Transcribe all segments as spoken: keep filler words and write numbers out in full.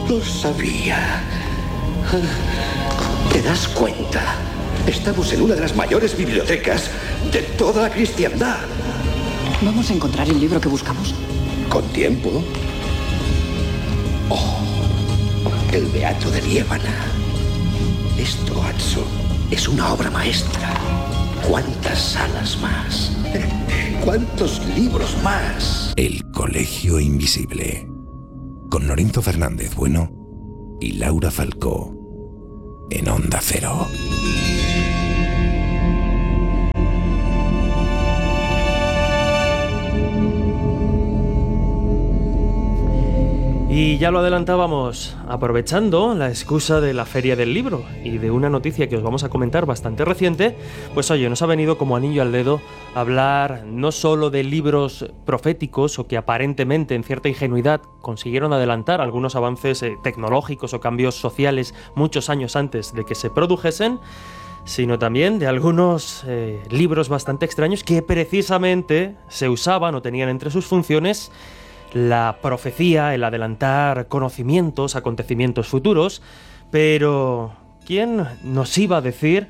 Lo sabía. ¿Te das cuenta? Estamos en una de las mayores bibliotecas de toda la cristiandad. ¿Vamos a encontrar el libro que buscamos? ¿Con tiempo? Oh, el Beato de Liébana. Esto, Atso, es una obra maestra. ¿Cuántas salas más? ¿Cuántos libros más? El Colegio Invisible. Con Lorenzo Fernández Bueno y Laura Falcó. En Onda Cero. Y ya lo adelantábamos, aprovechando la excusa de la Feria del Libro y de una noticia que os vamos a comentar bastante reciente, pues oye, nos ha venido como anillo al dedo hablar no solo de libros proféticos o que aparentemente en cierta ingenuidad consiguieron adelantar algunos avances eh, tecnológicos o cambios sociales muchos años antes de que se produjesen, sino también de algunos eh, libros bastante extraños que precisamente se usaban o tenían entre sus funciones la profecía, el adelantar conocimientos, acontecimientos futuros, pero ¿quién nos iba a decir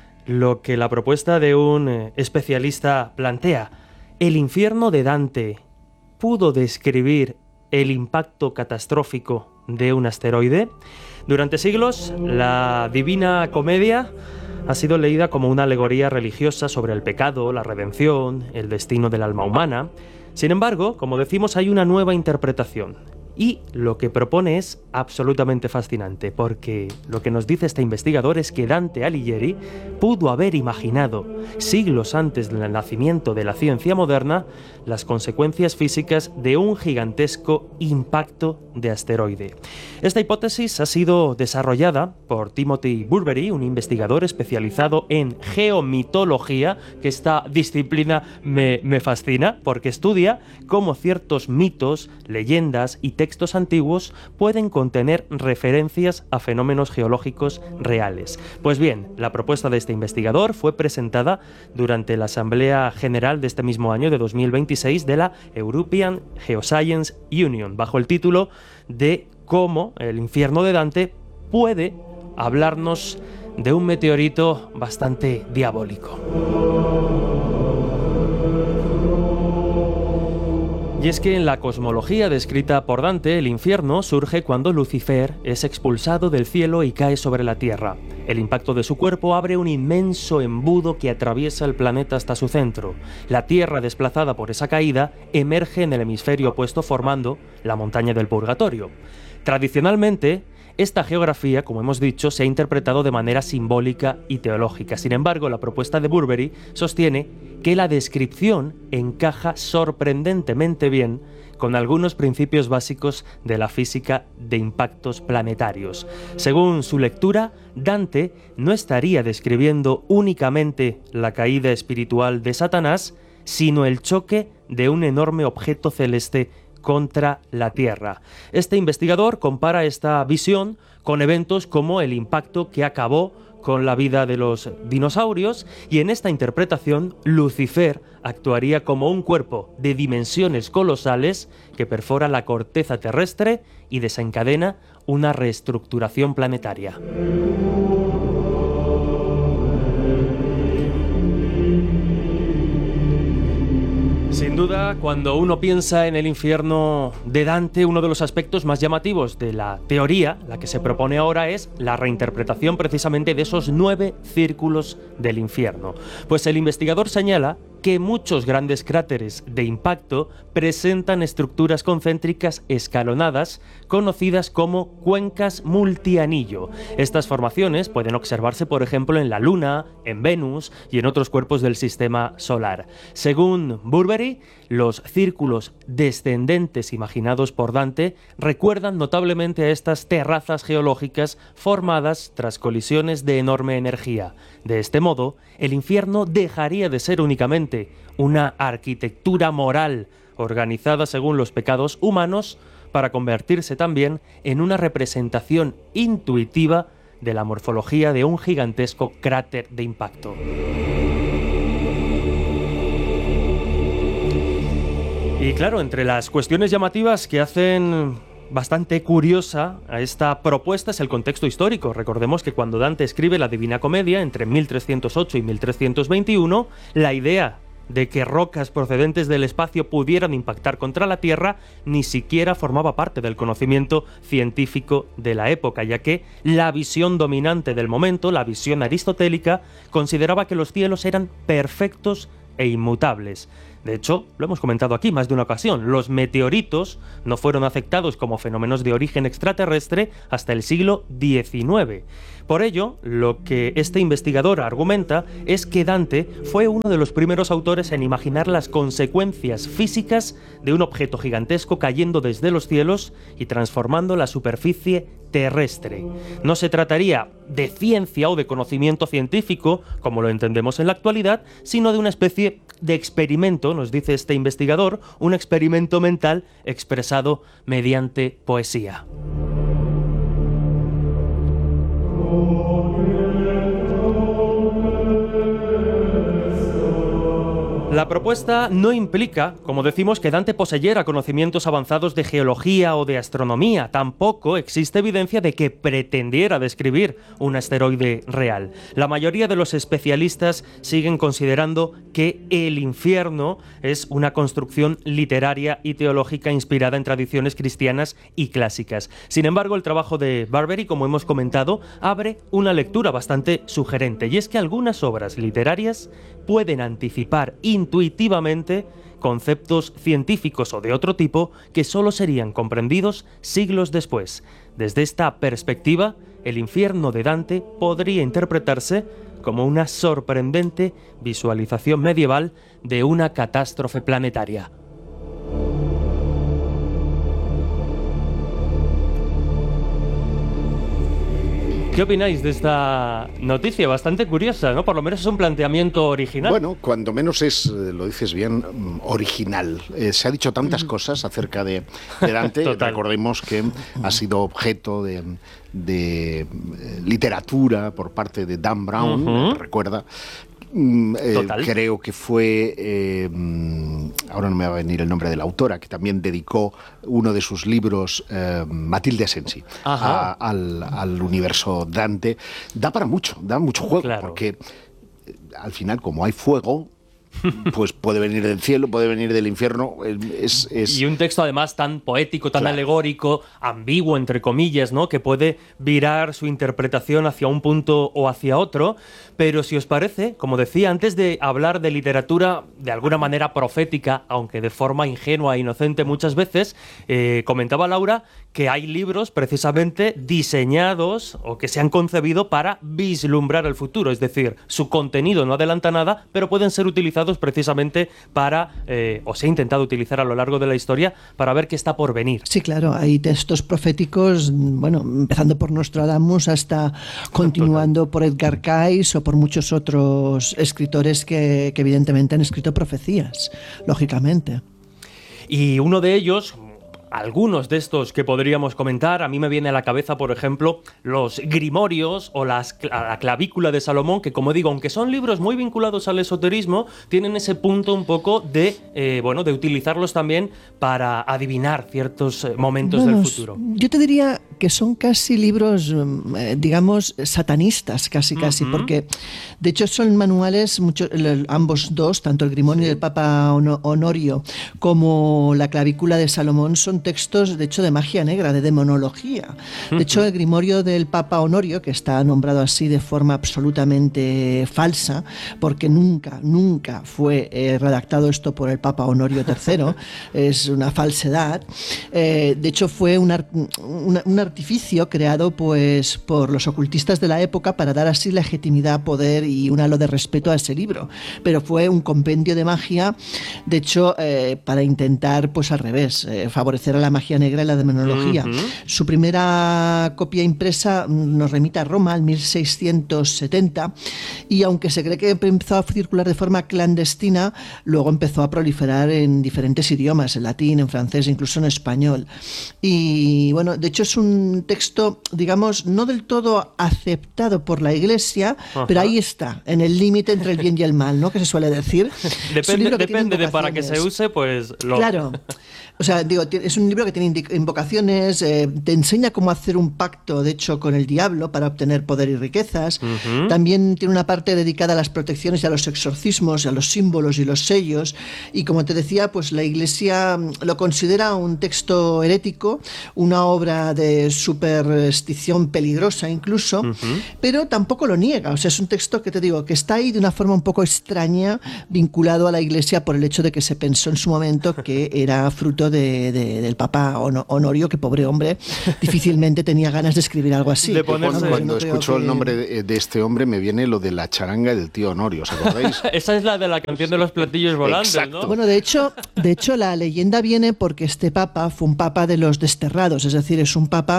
lo que la propuesta de un especialista plantea? ¿El infierno de Dante pudo describir el impacto catastrófico de un asteroide? Durante siglos, la Divina Comedia ha sido leída como una alegoría religiosa sobre el pecado, la redención, el destino del alma humana. Sin embargo, como decimos, hay una nueva interpretación. Y lo que propone es absolutamente fascinante, porque lo que nos dice este investigador es que Dante Alighieri pudo haber imaginado, siglos antes del nacimiento de la ciencia moderna, las consecuencias físicas de un gigantesco impacto de asteroide. Esta hipótesis ha sido desarrollada por Timothy Burberry, un investigador especializado en geomitología, que esta disciplina me, me fascina, porque estudia cómo ciertos mitos, leyendas y textos antiguos pueden contener referencias a fenómenos geológicos reales. Pues bien, la propuesta de este investigador fue presentada durante la Asamblea General de este mismo año de dos mil veintiséis de la European Geoscience Union, bajo el título de cómo el infierno de Dante puede hablarnos de un meteorito bastante diabólico. Y es que en la cosmología descrita por Dante, el infierno surge cuando Lucifer es expulsado del cielo y cae sobre la Tierra. El impacto de su cuerpo abre un inmenso embudo que atraviesa el planeta hasta su centro. La Tierra, desplazada por esa caída, emerge en el hemisferio opuesto formando la montaña del Purgatorio. Tradicionalmente, esta geografía, como hemos dicho, se ha interpretado de manera simbólica y teológica. Sin embargo, la propuesta de Burberry sostiene que la descripción encaja sorprendentemente bien con algunos principios básicos de la física de impactos planetarios. Según su lectura, Dante no estaría describiendo únicamente la caída espiritual de Satanás, sino el choque de un enorme objeto celeste contra la Tierra. Este investigador compara esta visión con eventos como el impacto que acabó con la vida de los dinosaurios, y en esta interpretación Lucifer actuaría como un cuerpo de dimensiones colosales que perfora la corteza terrestre y desencadena una reestructuración planetaria. Sin duda, cuando uno piensa en el infierno de Dante, uno de los aspectos más llamativos de la teoría, la que se propone ahora, es la reinterpretación precisamente de esos nueve círculos del infierno. Pues el investigador señala que muchos grandes cráteres de impacto presentan estructuras concéntricas escalonadas, conocidas como cuencas multianillo. Estas formaciones pueden observarse, por ejemplo, en la Luna, en Venus y en otros cuerpos del sistema solar. Según Burberry, los círculos descendentes imaginados por Dante recuerdan notablemente a estas terrazas geológicas formadas tras colisiones de enorme energía. De este modo, el infierno dejaría de ser únicamente una arquitectura moral organizada según los pecados humanos para convertirse también en una representación intuitiva de la morfología de un gigantesco cráter de impacto. Y claro, entre las cuestiones llamativas que hacen bastante curiosa a esta propuesta es el contexto histórico. Recordemos que cuando Dante escribe la Divina Comedia, entre mil trescientos ocho y mil trescientos veintiuno, la idea de que rocas procedentes del espacio pudieran impactar contra la Tierra ni siquiera formaba parte del conocimiento científico de la época, ya que la visión dominante del momento, la visión aristotélica, consideraba que los cielos eran perfectos e inmutables. De hecho, lo hemos comentado aquí más de una ocasión, los meteoritos no fueron aceptados como fenómenos de origen extraterrestre hasta el siglo diecinueve. Por ello, lo que este investigador argumenta es que Dante fue uno de los primeros autores en imaginar las consecuencias físicas de un objeto gigantesco cayendo desde los cielos y transformando la superficie terrestre. No se trataría de ciencia o de conocimiento científico, como lo entendemos en la actualidad, sino de una especie de experimento, nos dice este investigador, un experimento mental expresado mediante poesía. La propuesta no implica, como decimos, que Dante poseyera conocimientos avanzados de geología o de astronomía. Tampoco existe evidencia de que pretendiera describir un asteroide real. La mayoría de los especialistas siguen considerando que el infierno es una construcción literaria y teológica inspirada en tradiciones cristianas y clásicas. Sin embargo, el trabajo de Barberi, como hemos comentado, abre una lectura bastante sugerente, y es que algunas obras literarias pueden anticipar intuitivamente conceptos científicos o de otro tipo que solo serían comprendidos siglos después. Desde esta perspectiva, el infierno de Dante podría interpretarse como una sorprendente visualización medieval de una catástrofe planetaria. ¿Qué opináis de esta noticia? Bastante curiosa, ¿no? Por lo menos es un planteamiento original. Bueno, cuando menos es, lo dices bien, original. Eh, se ha dicho tantas cosas acerca de, de Dante. Recordemos que ha sido objeto de, de literatura por parte de Dan Brown, uh-huh. recuerda. Eh, creo que fue, eh, ahora no me va a venir el nombre de la autora, que también dedicó uno de sus libros, eh, Matilde Asensi, a, al, al universo Dante. Da para mucho, da mucho juego, claro. Porque al final, como hay fuego, pues puede venir del cielo, puede venir del infierno. Es, es... Y un texto además tan poético, tan claro. alegórico, ambiguo entre comillas, ¿no? Que puede virar su interpretación hacia un punto o hacia otro. Pero si os parece, como decía, antes de hablar de literatura de alguna manera profética, aunque de forma ingenua e inocente muchas veces, eh, comentaba Laura que hay libros precisamente diseñados o que se han concebido para vislumbrar el futuro. Es decir, su contenido no adelanta nada, pero pueden ser utilizados precisamente para, eh, o se ha intentado utilizar a lo largo de la historia, para ver qué está por venir. Sí, claro, hay textos proféticos, bueno, empezando por Nostradamus hasta continuando por Edgar Cayce o por muchos otros escritores que, que evidentemente han escrito profecías, lógicamente. Y uno de ellos... Algunos de estos que podríamos comentar, a mí me viene a la cabeza, por ejemplo, los Grimorios o las, la clavícula de Salomón, que, como digo, aunque son libros muy vinculados al esoterismo, tienen ese punto un poco de, eh, bueno, de utilizarlos también para adivinar ciertos eh, momentos bueno, del futuro. Yo te diría que son casi libros, eh, digamos, satanistas, casi, casi, uh-huh. porque de hecho son manuales, muchos, ambos dos, tanto el Grimorio sí. del Papa Honorio como la clavícula de Salomón, son textos, de hecho, de magia negra, de demonología. De hecho, el Grimorio del Papa Honorio, que está nombrado así de forma absolutamente falsa, porque nunca, nunca fue eh, redactado esto por el Papa Honorio tercero, es una falsedad. Eh, de hecho, fue un, ar- un, un artificio creado pues, por los ocultistas de la época para dar así legitimidad, poder y un halo de respeto a ese libro. Pero fue un compendio de magia, de hecho, eh, para intentar, pues al revés, eh, favorecer a la magia negra y la demonología. Uh-huh. Su primera copia impresa nos remite a Roma, en mil seiscientos setenta, y aunque se cree que empezó a circular de forma clandestina, luego empezó a proliferar en diferentes idiomas, en latín, en francés, incluso en español. Y bueno, de hecho es un un texto, digamos, no del todo aceptado por la Iglesia, Ajá. pero ahí está, en el límite entre el bien y el mal, ¿no? Que se suele decir. Depende, depende de para qué se use, pues lo... Claro. O sea, digo, es un libro que tiene invocaciones, eh, te enseña cómo hacer un pacto, de hecho, con el diablo para obtener poder y riquezas. Uh-huh. También tiene una parte dedicada a las protecciones y a los exorcismos, a los símbolos y los sellos. Y como te decía, pues la Iglesia lo considera un texto herético, una obra de superstición peligrosa incluso, uh-huh. pero tampoco lo niega. O sea, es un texto que te digo, que está ahí de una forma un poco extraña, vinculado a la Iglesia por el hecho de que se pensó en su momento que era fruto De, de, del Papa Honorio, que pobre hombre, difícilmente tenía ganas de escribir algo así. De ponerse, cuando cuando no escucho que... el nombre de, de este hombre me viene lo de la charanga del tío Honorio, ¿os acordáis? Esa es la de la canción de los platillos volantes, Exacto. ¿no? Bueno, de hecho, de hecho la leyenda viene porque este papa fue un papa de los desterrados, es decir, es un papa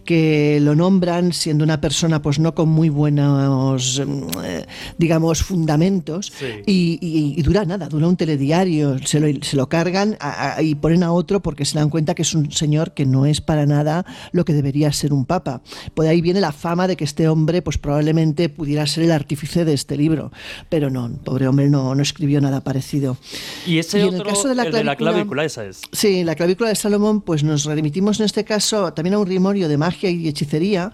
que lo nombran siendo una persona pues no con muy buenos eh, digamos fundamentos sí. y, y, y dura nada, dura un telediario, se lo, se lo cargan a, a, y ponen a otro porque se dan cuenta que es un señor que no es para nada lo que debería ser un papa. Por ahí viene la fama de que este hombre pues probablemente pudiera ser el artífice de este libro, pero no, pobre hombre no, no escribió nada parecido. Y ese y en otro, el caso de la, el clavícula, de la clavícula, esa es. Sí, la clavícula de Salomón, pues nos remitimos en este caso también a un grimorio de magia y hechicería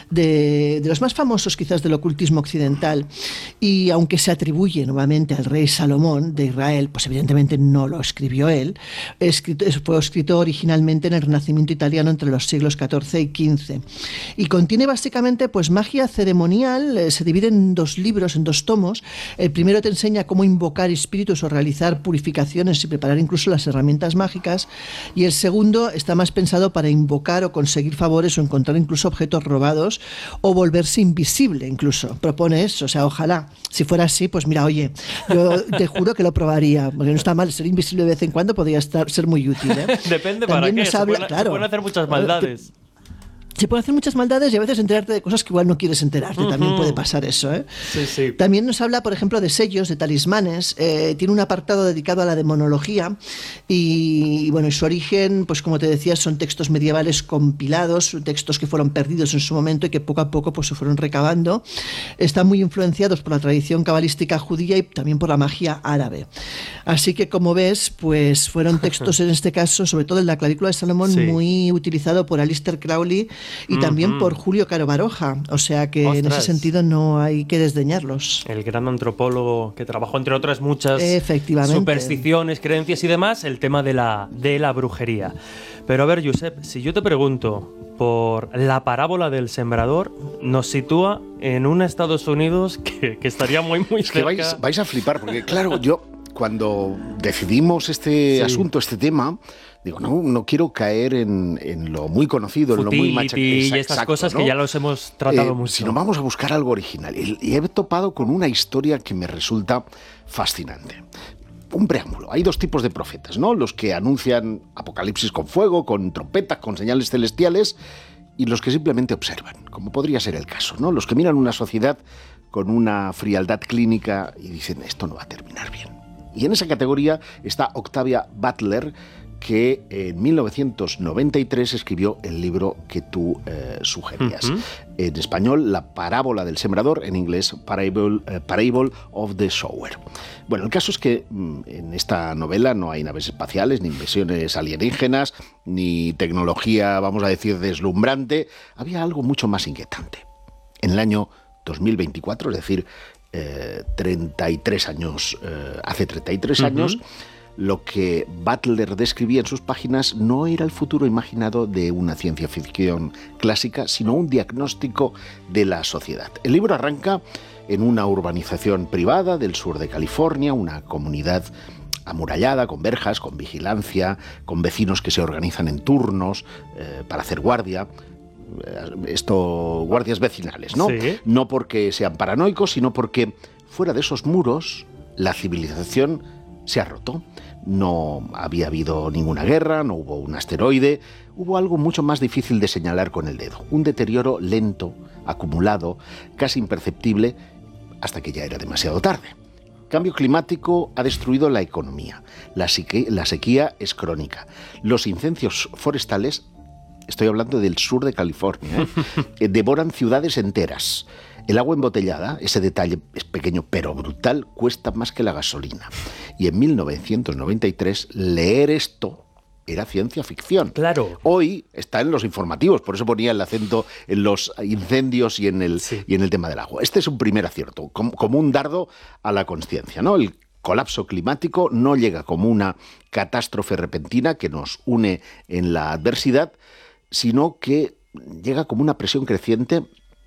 de, de los más famosos quizás del ocultismo occidental, y aunque se atribuye nuevamente al rey Salomón de Israel, pues evidentemente no lo escribió él. Escrito, fue escrito originalmente en el Renacimiento italiano entre los siglos catorce y quince y contiene básicamente pues magia ceremonial. Eh, se divide en dos libros, en dos tomos. El primero te enseña cómo invocar espíritus o realizar purificaciones y preparar incluso las herramientas mágicas, y el segundo está más pensado para invocar o conseguir favores o encontrar incluso objetos robados o volverse invisible incluso. Propone eso, o sea, ojalá si fuera así, pues mira, oye, yo te juro que lo probaría, porque no está mal, ser invisible de vez en cuando podría estar, ser muy útil, ¿eh? Depende para qué, se, habla, pueden, claro, se pueden hacer muchas maldades. Que, Se pueden hacer muchas maldades y a veces enterarte de cosas que igual no quieres enterarte. Uh-huh. También puede pasar eso, ¿eh? Sí, sí. También nos habla, por ejemplo, de sellos, de talismanes. Eh, tiene un apartado dedicado a la demonología y, y, bueno, y su origen, pues como te decía, son textos medievales compilados, textos que fueron perdidos en su momento y que poco a poco pues, se fueron recabando. Están muy influenciados por la tradición cabalística judía y también por la magia árabe. Así que, como ves, pues fueron textos, en este caso, sobre todo en la clavícula de Salomón, sí. muy utilizado por Aleister Crowley y uh-huh. también por Julio Caro Baroja, o sea que Ostras. en ese sentido no hay que desdeñarlos. El gran antropólogo que trabajó, entre otras muchas supersticiones, creencias y demás, el tema de la, de la brujería. Pero a ver, Josep, si yo te pregunto por la parábola del sembrador, nos sitúa en un Estados Unidos que, que estaría muy, muy es cerca. Que vais, vais a flipar, porque claro, yo cuando decidimos este sí. asunto, este tema, digo, no, no quiero caer en, en lo muy conocido, Futility, en lo muy machacado. Y estas exacto, cosas ¿no? que ya los hemos tratado eh, mucho. Sino vamos a buscar algo original. Y, y he topado con una historia que me resulta fascinante. Un preámbulo. Hay dos tipos de profetas, ¿no? Los que anuncian apocalipsis con fuego, con trompetas, con señales celestiales, y los que simplemente observan, como podría ser el caso, ¿no? Los que miran una sociedad con una frialdad clínica y dicen, esto no va a terminar bien. Y en esa categoría está Octavia Butler, que en mil novecientos noventa y tres escribió el libro que tú eh, sugerías. Uh-huh. En español, La parábola del sembrador, en inglés, Parable, eh, Parable of the Sower. Bueno, el caso es que mm, en esta novela no hay naves espaciales, ni invasiones alienígenas, ni tecnología, vamos a decir, deslumbrante. Había algo mucho más inquietante. En el año dos mil veinticuatro, es decir, eh, treinta y tres años, eh, hace treinta y tres uh-huh. años, lo que Butler describía en sus páginas no era el futuro imaginado de una ciencia ficción clásica, sino un diagnóstico de la sociedad. El libro arranca en una urbanización privada del sur de California, una comunidad amurallada, con verjas, con vigilancia, con vecinos que se organizan en turnos eh, para hacer guardia. Esto, guardias vecinales, ¿no? Sí. No porque sean paranoicos, sino porque fuera de esos muros la civilización se ha roto. No había habido ninguna guerra, no hubo un asteroide, hubo algo mucho más difícil de señalar con el dedo. Un deterioro lento, acumulado, casi imperceptible, hasta que ya era demasiado tarde. Cambio climático ha destruido la economía. La, sequía, la sequía es crónica. Los incendios forestales estoy hablando del sur de California, ¿eh? Devoran ciudades enteras. El agua embotellada, ese detalle es pequeño pero brutal, cuesta más que la gasolina. Y en mil novecientos noventa y tres leer esto era ciencia ficción. Claro. Hoy está en los informativos, por eso ponía el acento en los incendios y en el, sí. y en el tema del agua. Este es un primer acierto, como, como un dardo a la conciencia, ¿no? El colapso climático no llega como una catástrofe repentina que nos une en la adversidad, sino que llega como una presión creciente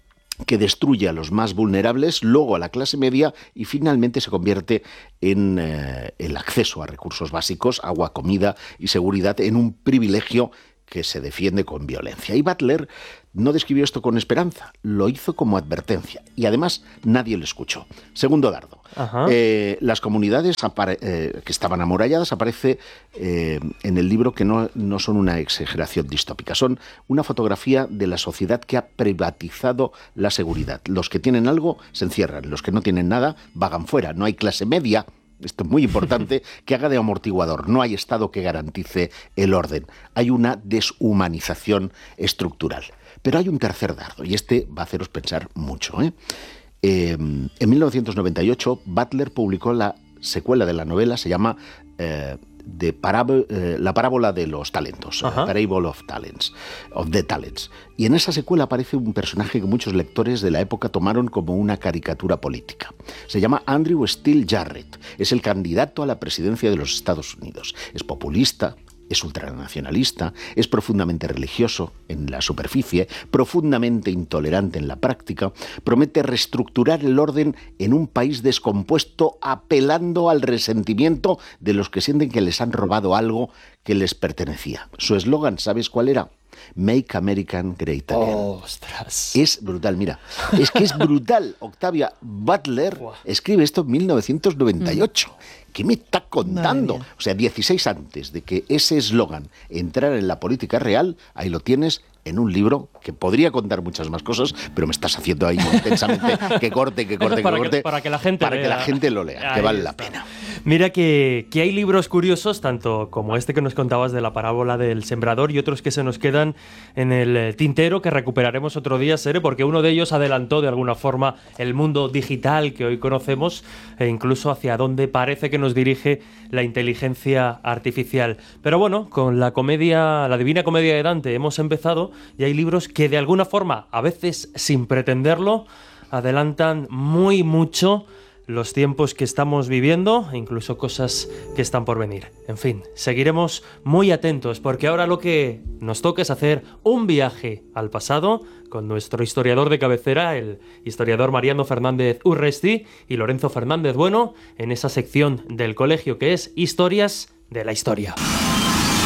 que destruye a los más vulnerables, luego a la clase media y finalmente se convierte en eh, el acceso a recursos básicos, agua, comida y seguridad, en un privilegio que se defiende con violencia. Y Butler no describió esto con esperanza, lo hizo como advertencia y además nadie lo escuchó. Segundo dardo. Eh, las comunidades apare- eh, que estaban amuralladas aparece eh, en el libro que no, no son una exageración distópica, son una fotografía de la sociedad que ha privatizado la seguridad. Los que tienen algo se encierran, los que no tienen nada vagan fuera, no hay clase media. Esto es muy importante, que haga de amortiguador. No hay Estado que garantice el orden. Hay una deshumanización estructural. Pero hay un tercer dardo, y este va a haceros pensar mucho, ¿eh? Eh, en mil novecientos noventa y ocho, Butler publicó la secuela de la novela, se llama eh, de parábo- eh, La parábola de los talentos, uh, Parable of Talents, of the Talents. Y en esa secuela aparece un personaje que muchos lectores de la época tomaron como una caricatura política. Se llama Andrew Steele Jarrett. Es el candidato a la presidencia de los Estados Unidos. Es populista, es ultranacionalista, es profundamente religioso en la superficie, profundamente intolerante en la práctica, promete reestructurar el orden en un país descompuesto apelando al resentimiento de los que sienten que les han robado algo que les pertenecía. Su eslogan, ¿sabes cuál era? Make American Great Again. Oh, ostras. Es brutal, mira. Es que es brutal. Octavia Butler escribe esto en mil novecientos noventa y ocho. Mm. ¿Qué me está contando? O sea, dieciséis antes de que ese eslogan entrara en la política real, ahí lo tienes en un libro que podría contar muchas más cosas, pero me estás haciendo ahí intensamente que corte, que corte, que corte. Que, para que la gente Para lea. que la gente lo lea, Ahí que vale está. la pena. Mira que, que hay libros curiosos, tanto como este que nos contabas de la parábola del sembrador y otros que se nos quedan en el tintero que recuperaremos otro día, Sere, porque uno de ellos adelantó de alguna forma el mundo digital que hoy conocemos e incluso hacia dónde parece que nos dirige la inteligencia artificial. Pero bueno, con la comedia, la Divina Comedia de Dante hemos empezado y hay libros que de alguna forma, a veces sin pretenderlo, adelantan muy mucho los tiempos que estamos viviendo e incluso cosas que están por venir. En fin, seguiremos muy atentos porque ahora lo que nos toca es hacer un viaje al pasado con nuestro historiador de cabecera, el historiador Mariano Fernández Urresti y Lorenzo Fernández Bueno, en esa sección del colegio que es Historias de la Historia.